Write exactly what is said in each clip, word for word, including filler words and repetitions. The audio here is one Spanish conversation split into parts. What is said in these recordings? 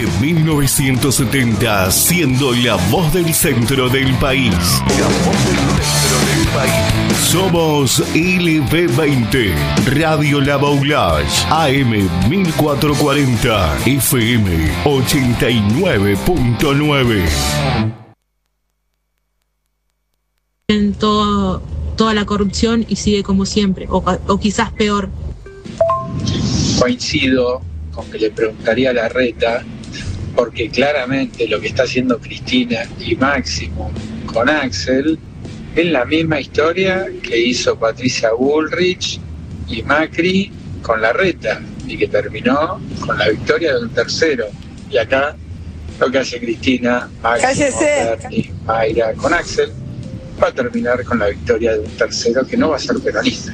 Desde mil novecientos setenta, siendo la voz del centro del país. La voz del centro del país. Somos L B veinte, Radio La Boulage, A M mil cuatrocientos cuarenta, F M ochenta y nueve punto nueve. En todo, toda la corrupción y sigue como siempre, o, o quizás peor. Coincido con que le preguntaría a Larreta, porque claramente lo que está haciendo Cristina y Máximo con Axel es la misma historia que hizo Patricia Bullrich y Macri con Larreta, y que terminó con la victoria de un tercero. Y acá lo que hace Cristina, Máximo, Bernie, Mayra con Axel va a terminar con la victoria de un tercero que no va a ser peronista.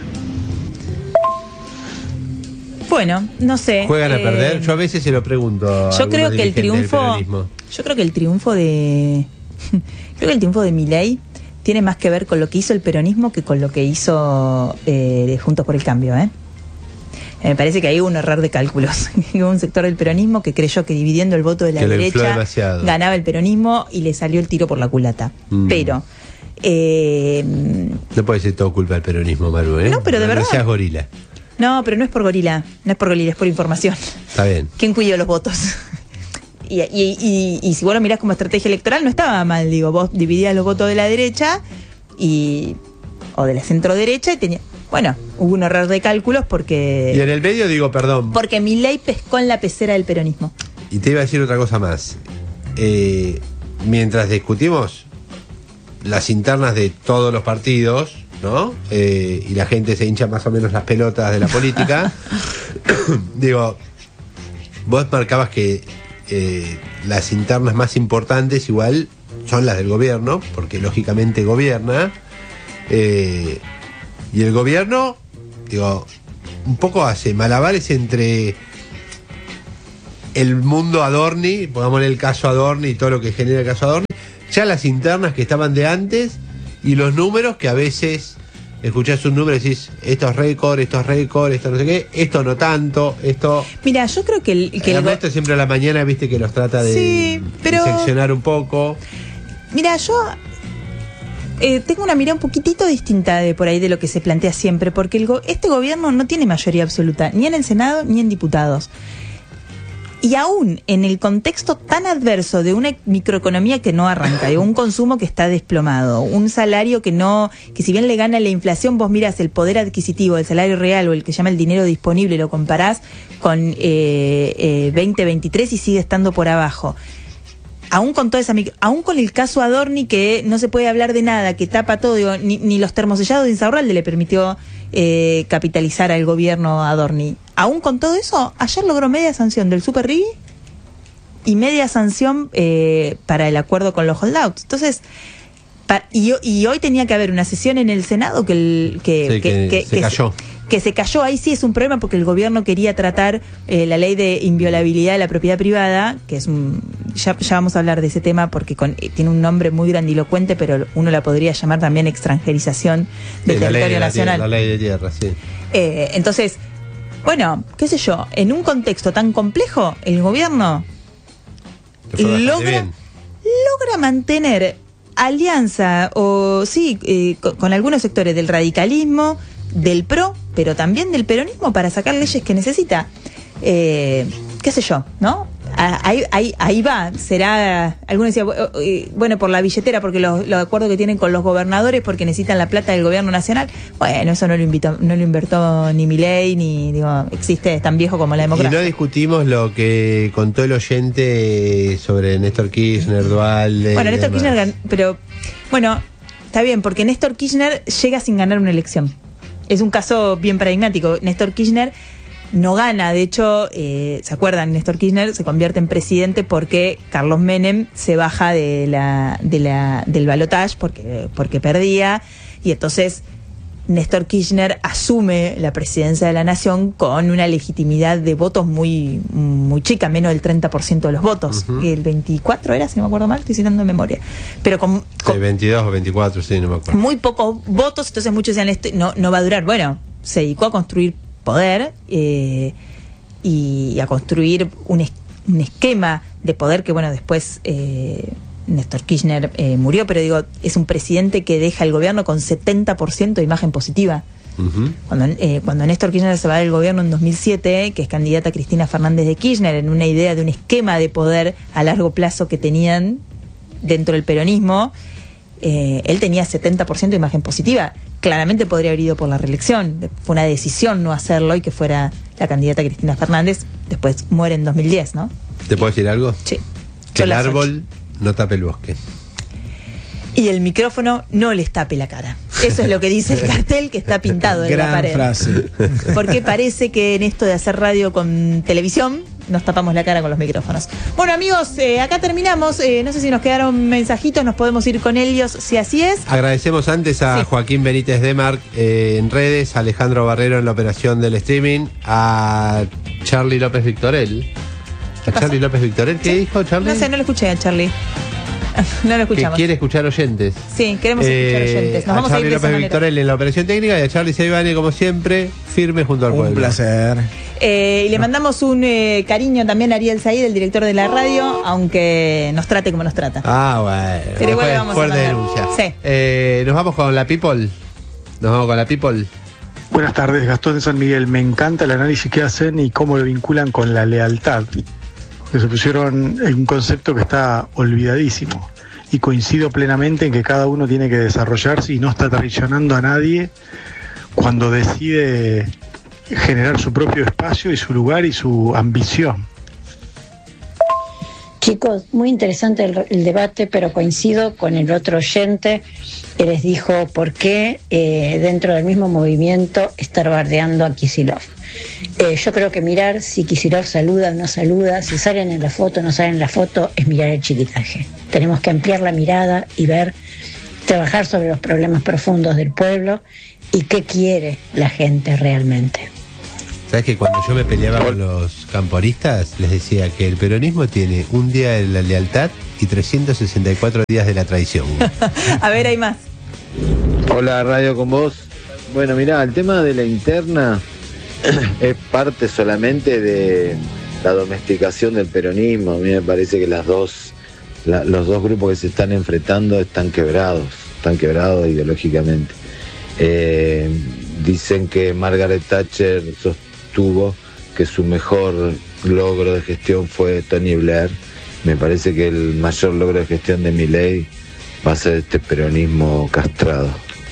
Bueno, no sé. ¿Juegan eh, a perder? Yo a veces se lo pregunto. A yo creo que el triunfo, yo creo que el triunfo de, creo que el triunfo de Milei tiene más que ver con lo que hizo el peronismo que con lo que hizo eh, de Juntos por el Cambio, ¿eh? Me parece que hay un error de cálculos. Hubo un sector del peronismo que creyó que dividiendo el voto de la que derecha ganaba el peronismo y le salió el tiro por la culata. Mm. Pero eh, no puede ser todo culpa del peronismo, Maru, ¿eh? No, pero de no, verdad. No seas gorila. No, pero no es por gorila, no es por gorila, es por información. Está bien. ¿Quién cuidó los votos? y, y, y, y si vos lo mirás como estrategia electoral, no estaba mal, digo, vos dividías los votos de la derecha y o de la centro derecha y tenía, bueno, hubo un error de cálculos porque... Y en el medio digo, perdón. Porque Milei pescó en la pecera del peronismo. Y te iba a decir otra cosa más. Eh, mientras discutimos las internas de todos los partidos, ¿no? Eh, y la gente se hincha más o menos las pelotas de la política. Digo, vos marcabas que eh, las internas más importantes igual son las del gobierno, porque lógicamente gobierna. Eh, y el gobierno, digo, un poco hace malabares entre el mundo Adorni, pongámosle el caso Adorni y todo lo que genera el caso Adorni, ya las internas que estaban de antes y los números que a veces escuchás un número y decís, esto es récord, esto es récord, esto no sé qué, esto no tanto, esto... Mira, yo creo que el... Que el esto el... siempre a la mañana, viste, que los trata de, sí, pero... de seccionar un poco. Mira, yo eh, tengo una mirada un poquitito distinta de por ahí de lo que se plantea siempre, porque el go- este gobierno no tiene mayoría absoluta, ni en el Senado ni en diputados. Y aún en el contexto tan adverso de una microeconomía que no arranca, de un consumo que está desplomado, un salario que no, que si bien le gana la inflación, vos miras el poder adquisitivo, el salario real o el que llama el dinero disponible, lo comparás con eh, eh, veinte veintitrés y sigue estando por abajo. Aún con toda esa micro, aún con el caso Adorni, que no se puede hablar de nada, que tapa todo, digo, ni, ni los termosellados de Insaurralde le permitió eh, capitalizar al gobierno Adorni. Aún con todo eso, ayer logró media sanción del Super R I y media sanción eh, para el acuerdo con los holdouts. Entonces, pa, y, y hoy tenía que haber una sesión en el Senado que, el, que, sí, que, que, que se que cayó. Se, que se cayó. Ahí sí es un problema porque el gobierno quería tratar eh, la ley de inviolabilidad de la propiedad privada, que es un... Ya, ya vamos a hablar de ese tema porque con, eh, tiene un nombre muy grandilocuente, pero uno la podría llamar también extranjerización del sí, territorio la nacional. Tierra, la ley de tierra, sí. Eh, entonces... Bueno, qué sé yo, en un contexto tan complejo, el gobierno logra, logra mantener alianza o sí eh, con, con algunos sectores del radicalismo, del PRO, pero también del peronismo para sacar leyes que necesita. Eh, qué sé yo, ¿no? Ahí, ahí, ahí va, será, algunos decían, bueno, por la billetera, porque los, los acuerdos que tienen con los gobernadores, porque necesitan la plata del gobierno nacional. Bueno, eso no lo invitó, no lo invirtió ni Milei, ni, digo, existe, es tan viejo como la democracia. Y no discutimos lo que contó el oyente sobre Néstor Kirchner, Duhalde. Bueno, Néstor Kirchner, gan- pero, bueno, está bien, porque Néstor Kirchner llega sin ganar una elección. Es un caso bien paradigmático. Néstor Kirchner no gana, de hecho, eh, ¿se acuerdan? Néstor Kirchner se convierte en presidente porque Carlos Menem se baja de la, de la, del balotaje porque, porque perdía, y entonces Néstor Kirchner asume la presidencia de la nación con una legitimidad de votos muy, muy chica, menos del treinta por ciento de los votos. Uh-huh. El veinticuatro era, si no me acuerdo mal, estoy citando de memoria. Pero con, con sí, veintidós o veinticuatro, sí, no me acuerdo. Muy pocos votos, entonces muchos decían, esto no, no va a durar. Bueno, se dedicó a construir poder eh, y a construir un, un esquema de poder que, bueno, después eh, Néstor Kirchner eh, murió, pero digo, es un presidente que deja el gobierno con setenta por ciento de imagen positiva. Uh-huh. Cuando, eh, cuando Néstor Kirchner se va del gobierno en dos mil siete, que es candidata Cristina Fernández de Kirchner, en una idea de un esquema de poder a largo plazo que tenían dentro del peronismo, eh, él tenía setenta por ciento de imagen positiva. Claramente podría haber ido por la reelección. Fue una decisión no hacerlo y que fuera la candidata Cristina Fernández. Después muere en dos mil diez, ¿no? ¿Te puedo decir algo? Sí. Que el árbol no tape el bosque. Y el micrófono no les tape la cara. Eso es lo que dice el cartel que está pintado en Gran la pared. Frase. Porque parece que en esto de hacer radio con televisión nos tapamos la cara con los micrófonos. Bueno, amigos, eh, acá terminamos. Eh, no sé si nos quedaron mensajitos, nos podemos ir con ellos, si así es. Agradecemos antes a sí. Joaquín Benítez Demarc eh, en redes, a Alejandro Barrero en la operación del streaming, a Charlie López Victorel. ¿A Charlie López Victorel? ¿Qué ¿Sí? dijo Charlie? No sé, no lo escuché a Charlie. No lo escuchamos. Que quiere escuchar oyentes. Sí, queremos escuchar eh, oyentes. Nos a vamos Charlie a ir López Victorel en la operación técnica y a Charlie Seibane, como siempre, firme junto al Un pueblo. Un placer. Eh, y le mandamos un eh, cariño también a Ariel Said, el director de la radio, aunque nos trate como nos trata. Ah, bueno. Pero igual vamos fuerte a denuncia. Sí. Eh, nos vamos con la People. Nos vamos con la People. Buenas tardes, Gastón de San Miguel. Me encanta el análisis que hacen y cómo lo vinculan con la lealtad. Que se pusieron en un concepto que está olvidadísimo. Y coincido plenamente en que cada uno tiene que desarrollarse y no está traicionando a nadie cuando decide generar su propio espacio y su lugar y su ambición. Chicos, muy interesante el, el debate, pero coincido con el otro oyente que les dijo por qué eh, dentro del mismo movimiento estar bardeando a Kicillof. Eh, yo creo que mirar si Kicillof saluda o no saluda, si salen en la foto o no salen en la foto, es mirar el chiquitaje. Tenemos que ampliar la mirada y ver, trabajar sobre los problemas profundos del pueblo y qué quiere la gente realmente. ¿Sabes que cuando yo me peleaba con los camporistas, les decía que el peronismo tiene un día de la lealtad y trescientos sesenta y cuatro días de la traición? A ver, hay más. Hola, Radio con vos. Bueno, mirá, el tema de la interna es parte solamente de la domesticación del peronismo. A mí me parece que las dos, la, los dos grupos que se están enfrentando están quebrados, están quebrados ideológicamente. Eh, dicen que Margaret Thatcher sostuvo que su mejor logro de gestión fue Tony Blair. Me parece que el mayor logro de gestión de Milei va a ser este peronismo castrado.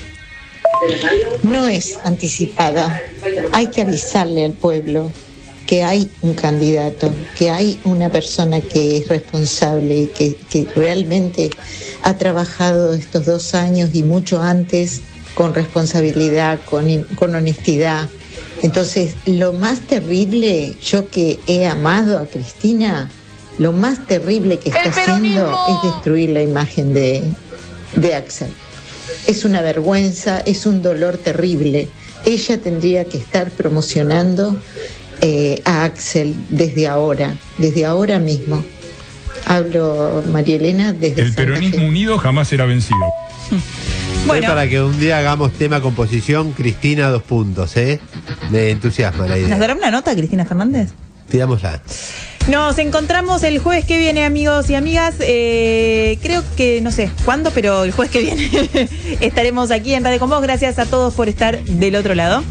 No es anticipada. Hay que avisarle al pueblo que hay un candidato, que hay una persona que es responsable y que, que realmente ha trabajado estos dos años y mucho antes con responsabilidad, con, con honestidad. Entonces, lo más terrible, yo que he amado a Cristina, lo más terrible que está haciendo es destruir la imagen de, de Axel. Es una vergüenza, es un dolor terrible. Ella tendría que estar promocionando eh, a Axel desde ahora, desde ahora mismo. Hablo, María Elena, desde El Santa peronismo Fe. unido jamás será vencido. Bueno. Para que un día hagamos tema composición, Cristina, dos puntos, ¿eh? Me entusiasma la idea. ¿Nos dará una nota, Cristina Fernández? Pidámosla. Nos encontramos el jueves que viene, amigos y amigas. Eh, creo que, no sé cuándo, pero el jueves que viene estaremos aquí en Radio Con Vos. Gracias a todos por estar del otro lado.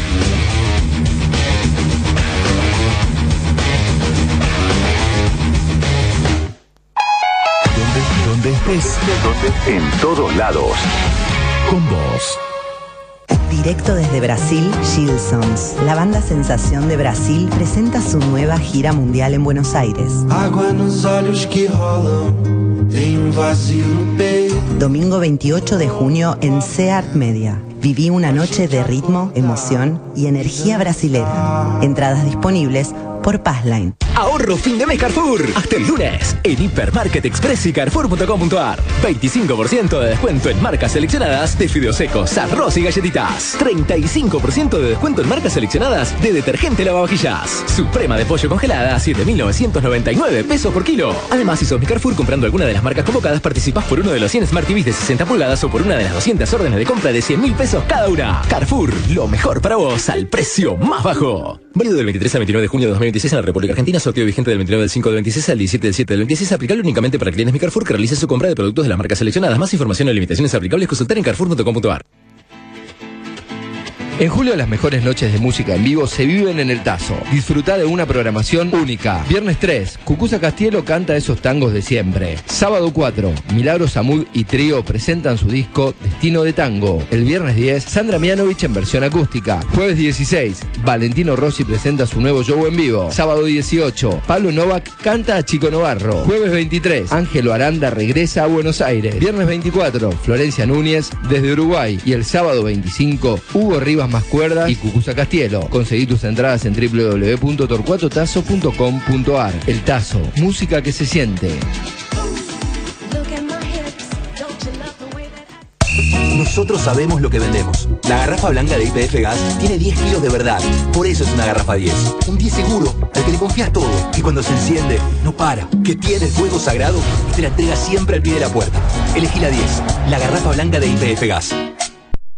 Donde, donde estés, donde, en todos lados. Con vos. Directo desde Brasil, Gilsons. La banda sensación de Brasil presenta su nueva gira mundial en Buenos Aires. Água nos olhos que rolam, tem um vazio no peito. Domingo veintiocho de junio en Seart Media. Viví una noche de ritmo, emoción y energía brasilera. Entradas disponibles por Passline. Ahorro fin de mes Carrefour. Hasta el lunes en Hipermarket Express y Carrefour punto com punto ar. veinticinco por ciento de descuento en marcas seleccionadas de fideos secos, arroz y galletitas. treinta y cinco por ciento de descuento en marcas seleccionadas de detergente lavavajillas. Suprema de pollo congelada, siete mil novecientos noventa y nueve pesos por kilo. Además, si sos mi Carrefour comprando alguna de las marcas convocadas, participás por uno de los cien Smart T Vs de sesenta pulgadas o por una de las doscientas órdenes de compra de cien mil pesos cada una. Carrefour, lo mejor para vos al precio más bajo. Válido del veintitrés al veintinueve de junio de dos mil veintiséis en la República Argentina. Sorteo vigente del veintinueve del cinco del veintiséis al diecisiete del siete del veintiséis. Aplicable únicamente para clientes Mi Carrefour que realicen su compra de productos de las marcas seleccionadas. Más información y limitaciones aplicables consultar en carrefour punto com punto a r. En julio las mejores noches de música en vivo se viven en el Tazo. Disfruta de una programación única. Viernes tres, Cucuza Castielo canta esos tangos de siempre. Sábado cuatro, Milagros Samud y Trío presentan su disco Destino de Tango. El viernes diez, Sandra Mianovich en versión acústica. Jueves dieciséis, Valentino Rossi presenta su nuevo show en vivo. Sábado dieciocho, Pablo Novak canta a Chico Novarro. Jueves veintitrés, Ángelo Aranda regresa a Buenos Aires. Viernes veinticuatro, Florencia Núñez desde Uruguay. Y el sábado veinticinco, Hugo Rivas Más Cuerdas y Cucuza Castielo. Conseguí tus entradas en doble u doble u doble u punto torcuato tazo punto com punto a r. El Tazo, música que se siente. Nosotros sabemos lo que vendemos. La garrafa blanca de Y P F Gas tiene diez kilos de verdad. Por eso es una garrafa diez. Un diez seguro, al que le confías todo. Y cuando se enciende, no para. Que tiene el fuego sagrado y te la entrega siempre al pie de la puerta. Elegí la diez, la garrafa blanca de Y P F Gas.